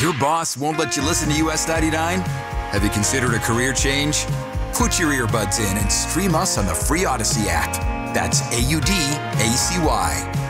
Your boss won't let you listen to US 99? Have you considered a career change? Put your earbuds in and stream us on the free Odyssey app. That's AUDACY.